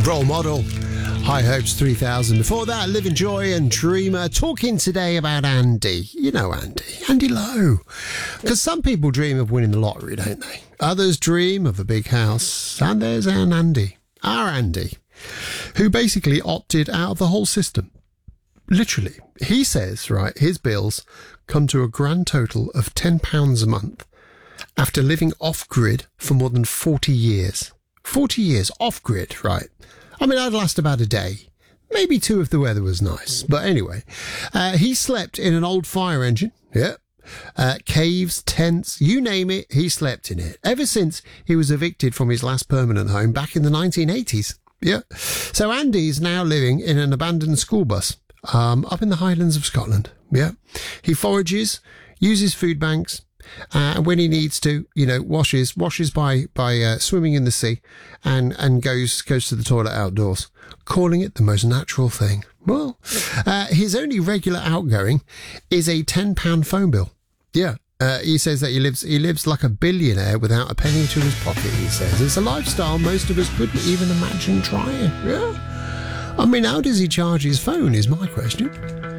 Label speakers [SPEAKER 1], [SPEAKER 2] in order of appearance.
[SPEAKER 1] Role Model, High Hopes 3000. Before that, Live in Joy and Dreamer. Talking today about Andy. You know Andy Lowe. Because some people dream of winning the lottery, don't they? Others dream of a big house. And there's our Andy, who basically opted out of the whole system. Literally. He says, right, his bills come to a grand total of £10 a month after living off-grid for more than 40 years. 40 years off-grid, right? I mean, I'd last about a day. Maybe two if the weather was nice. But anyway, he slept in an old fire engine. Yep. Caves, tents, you name it, he slept in it. Ever since he was evicted from his last permanent home back in the 1980s. Yeah. So Andy's now living in an abandoned school bus up in the Highlands of Scotland. Yeah. He forages, uses food banks, and when he needs to, washes by swimming in the sea and goes to the toilet outdoors, calling it the most natural thing. Well, his only regular outgoing is a £10 phone bill. Yeah. He says that he lives like a billionaire without a penny to his pocket, he says. It's a lifestyle most of us couldn't even imagine trying. Yeah. I mean, how does he charge his phone is my question.